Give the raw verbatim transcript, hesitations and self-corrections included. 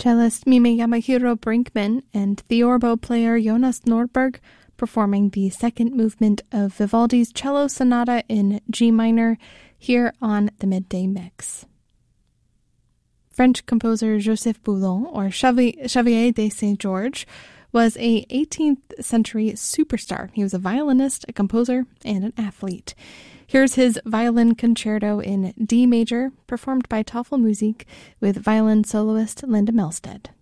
Cellist Mime Yamahiro Brinkman and theorbo player Jonas Nordberg performing the second movement of Vivaldi's Cello Sonata in G minor here on the Midday Mix. French composer Joseph Boulon, or Xavier de Saint-Georges, was a eighteenth century superstar. He was a violinist, a composer, and an athlete. Here's his violin concerto in D major, performed by Tafelmusik with violin soloist Linda Melstead.